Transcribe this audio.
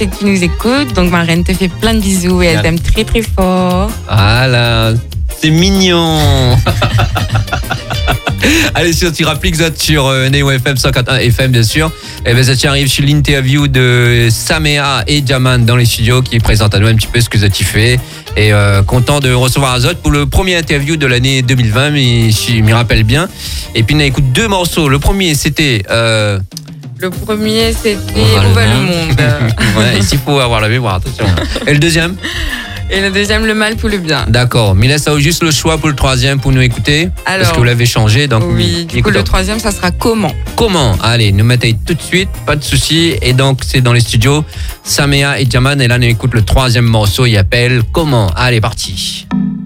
sais que tu nous écoutes. Donc, ma reine te fait plein de bisous et elle t'aime très, très fort. Voilà, c'est mignon. Allez, si tu rappliques ça sur Neo FM 141 FM, bien sûr. Et bien, ça t'arrive sur l'interview de Samea et Jaman dans les studios qui présentent à nous un petit peu ce que ça t'y fait. Et content de recevoir Azot pour le premier interview de l'année 2020, mais je m'y rappelle bien. Et puis, on a écouté 2 morceaux. Le premier, c'était... Le premier, c'était Où va le monde. Ouais, ici, il faut avoir la mémoire, attention. Et le deuxième? Et le deuxième, Le mal pour le bien. D'accord. Mais laisse juste le choix pour le troisième pour nous écouter. Alors, parce que vous l'avez changé. Donc, oui, du coup, le troisième, ça sera Comment. Comment? Allez, nous mettons tout de suite, pas de souci. Et donc, c'est dans les studios, Samea et Jaman. Et là, on écoute le troisième morceau. Il appelle Comment. Allez, parti.